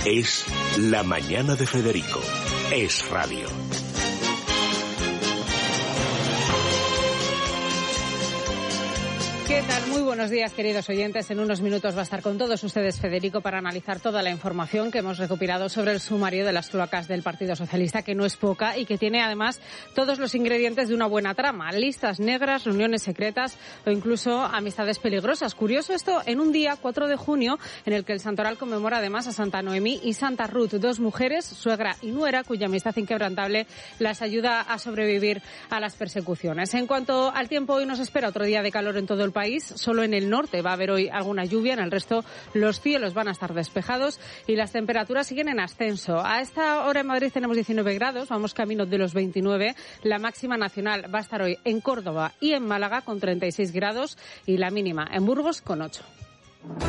Es La Mañana de Federico. Es radio. ¿Qué tal? Muy buenos días, queridos oyentes. En unos minutos va a estar con todos ustedes Federico para analizar toda la información que hemos recopilado sobre el sumario de las cloacas del Partido Socialista, que no es poca y que tiene además todos los ingredientes de una buena trama: listas negras, reuniones secretas o incluso amistades peligrosas. Curioso esto en un día, 4 de junio, en el que el Santoral conmemora además a Santa Noemí y Santa Ruth, dos mujeres, suegra y nuera, cuya amistad inquebrantable las ayuda a sobrevivir a las persecuciones. En cuanto al tiempo, hoy nos espera otro día de calor en todo el país. Solo en el norte va a haber hoy alguna lluvia, en el resto los cielos van a estar despejados y las temperaturas siguen en ascenso. A esta hora en Madrid tenemos 19 grados, vamos camino de los 29. La máxima nacional va a estar hoy en Córdoba y en Málaga con 36 grados y la mínima en Burgos con 8.